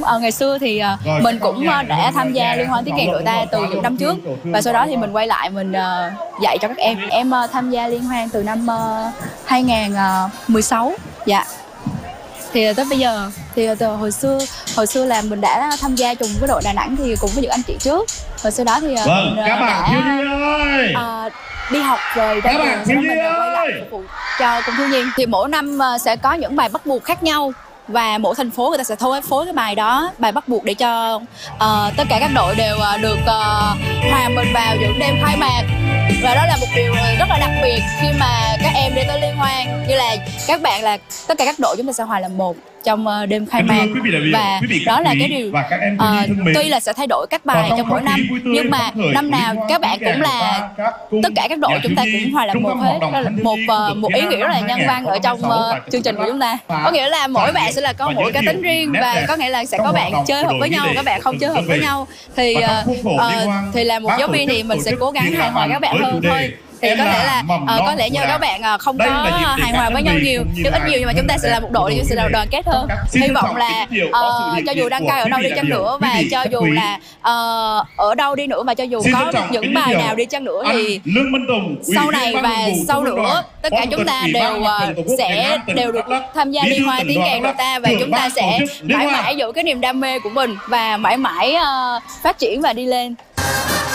ngày xưa thì mình cũng đã tham gia liên hoan tiếng kèn đội ta từ những năm trước, và sau đó thì mình quay lại mình dạy cho các em. Em tham gia liên hoan từ năm 2016. Dạ. Thì tới bây giờ thì từ hồi xưa là mình đã tham gia chung với đội Đà Nẵng thì cùng với những anh chị trước. Rồi sau đó thì mình đã đi học rồi ra trường, sau đó mình quay lại phục vụ cho cùng thiếu nhi. Thì mỗi năm sẽ có những bài bắt buộc khác nhau, và mỗi thành phố người ta sẽ phối cái bài đó, bài bắt buộc để cho tất cả các đội đều được hòa mình vào những đêm khai mạc. Và đó là một điều rất là đặc biệt khi mà các em đi tới liên hoan, như là các bạn là tất cả các đội chúng ta sẽ hòa làm một trong đêm khai mạc. Và đó là cái điều tuy là sẽ thay đổi các bài trong mỗi năm, nhưng mà năm nào các bạn cũng là tất cả các đội chúng ta cũng hòa làm một hết. Đó là một ý nghĩa rất là nhân văn ở trong chương trình của chúng ta. Có nghĩa là mỗi bạn sẽ là có mỗi cá tính riêng, và có nghĩa là sẽ có bạn chơi hợp với nhau, các bạn không chơi hợp với nhau. Thì là một giáo viên thì mình sẽ cố gắng hài hòa các bạn hơn thôi. Thì có lẽ như các bạn không có hài hòa với nhau nhiều, nhưng ít nhiều nhưng mà chúng ta sẽ là một đội, chúng ta sẽ là đoàn kết hơn. Hy vọng là cho dù đăng cai ở đâu đi chăng nữa, và cho dù là ở đâu đi nữa, và cho dù có những bài nào đi chăng nữa, thì sau này và sau nữa tất cả chúng ta đều được tham gia liên hoan tiếng kèn đội ta, và chúng ta sẽ mãi mãi giữ cái niềm đam mê của mình và mãi mãi phát triển và đi lên.